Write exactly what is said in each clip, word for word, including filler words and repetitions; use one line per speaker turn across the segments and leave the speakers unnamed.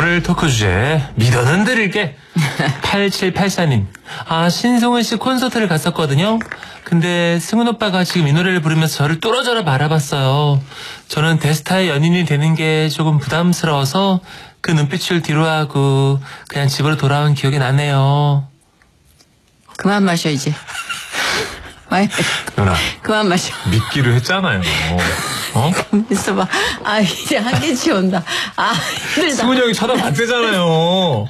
월요일 토크 주제 믿어는 드릴게. 팔칠팔사님. 아, 신승훈 씨 콘서트를 갔었거든요. 근데 승훈 오빠가 지금 이 노래를 부르면서 저를 뚫어져라 바라봤어요. 저는 대스타의 연인이 되는 게 조금 부담스러워서 그 눈빛을 뒤로 하고 그냥 집으로 돌아온 기억이 나네요.
그만 마셔 이제.
누나,
그만 마셔.
믿기로 했잖아요. 어?
있어봐. 아, 이제 한계치 온다. 아, 힘들다.
승훈이 형이 쳐다봤대잖아요.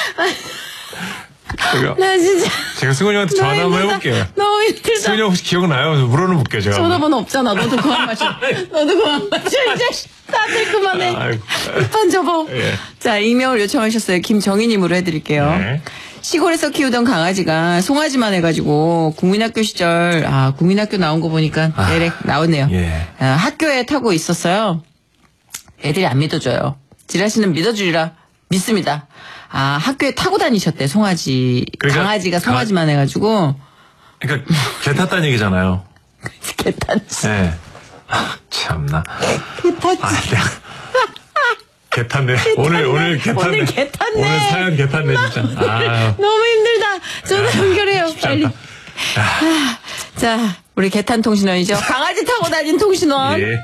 제가,
나 진짜.
제가 승훈이 형한테 전화 한번 해볼게요.
너무 힘들다.
승훈이 형 혹시 기억나요? 물어는 볼게요, 제가.
전화번호 없잖아. 너도 그만 마셔. 너도 그만 마셔. 이제 다들 그만해.
아이고.
입판 접어.
예.
자, 익명을 요청하셨어요. 김정희님으로 해드릴게요.
네.
시골에서 키우던 강아지가 송아지만 해가지고 국민학교 시절, 아, 국민학교 나온 거 보니까
아,
내래 나오네요.
예.
아, 학교에 타고 있었어요. 애들이 안 믿어줘요. 지라시는 믿어주리라 믿습니다. 아, 학교에 타고 다니셨대, 송아지.
그러니까
강아지가
강아-
송아지만 해가지고.
그러니까 개 탔다는 얘기잖아요.
개 탔지.
네. 아, 참나.
개 탔지.
아, 내가 개 탔네. 오늘 오늘 개 탔네.
오늘 개 탔네.
오늘 사연 개 탔네 진짜. 아,
너무 힘들다. 전화 연결해요, 빨리.
않다.
아, 자, 우리 개탄 통신원이죠. 강아지 타고 다닌 통신원.
예.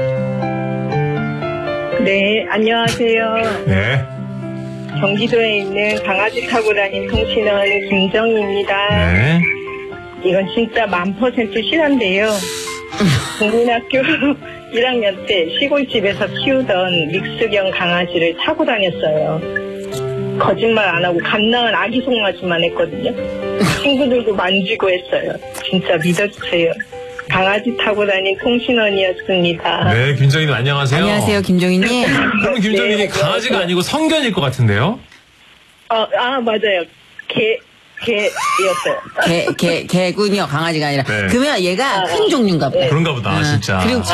네, 안녕하세요.
네.
경기도에 있는 강아지 타고 다닌 통신원 김정희입니다.
네.
이건 진짜 만 퍼센트 실화인데요. 국민학교 일 학년 때 시골집에서 키우던 믹스견 강아지를 타고 다녔어요. 거짓말 안 하고 갓 낳은 아기 송아지만 했거든요. 친구들도 만지고 했어요. 진짜 믿어주세요. 강아지 타고 다닌 통신원이었습니다.
네, 김정희님 안녕하세요.
안녕하세요, 김종희님.
그럼 김정희님
네,
강아지가 아니고 성견일 것 같은데요?
어, 아, 맞아요. 개, 개였어요.
개, 개, 개군요, 강아지가 아니라.
네.
그러면 얘가
아,
큰 종류인가 보다.
네.
그런가 보다,
아,
진짜.
그리고